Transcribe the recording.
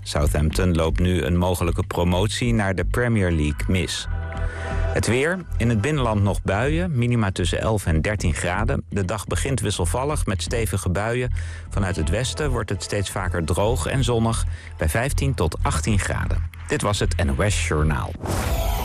Southampton loopt nu een mogelijke promotie naar de Premier League mis. Het weer. In het binnenland nog buien. Minima tussen 11 en 13 graden. De dag begint wisselvallig met stevige buien. Vanuit het westen wordt het steeds vaker droog en zonnig bij 15 tot 18 graden. Dit was het NOS Journaal.